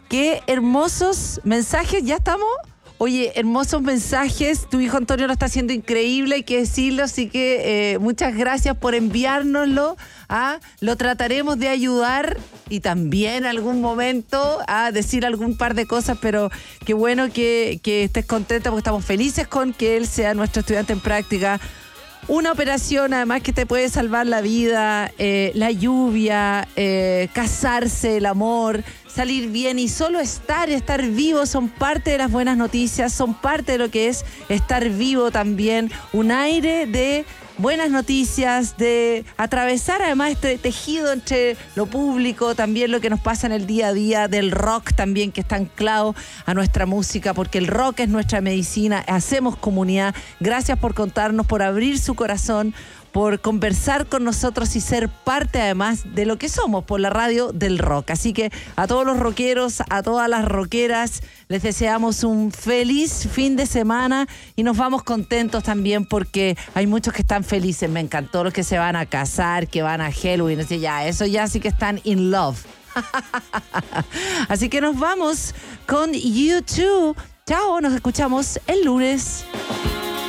Qué hermosos mensajes, ¿ya estamos? Oye, hermosos mensajes. Tu hijo Antonio lo está haciendo increíble, hay que decirlo. Así que muchas gracias por enviárnoslo. Lo trataremos de ayudar y también algún momento a decir algún par de cosas, pero qué bueno que estés contenta porque estamos felices con que él sea nuestro estudiante en práctica. Una operación además que te puede salvar la vida, la lluvia, casarse, el amor, salir bien y solo estar vivo son parte de las buenas noticias, son parte de lo que es estar vivo también. Un aire de buenas noticias, de atravesar además este tejido entre lo público, también lo que nos pasa en el día a día, del rock también que está anclado a nuestra música, porque el rock es nuestra medicina, hacemos comunidad. Gracias por contarnos, por abrir su corazón, por conversar con nosotros y ser parte además de lo que somos, por la radio del rock. Así que a todos los rockeros, a todas las rockeras, les deseamos un feliz fin de semana y nos vamos contentos también porque hay muchos que están felices. Me encantó los que se van a casar, que van a Halloween, así ya, eso ya sí que están in love. Así que nos vamos con U2. Chao, nos escuchamos el lunes.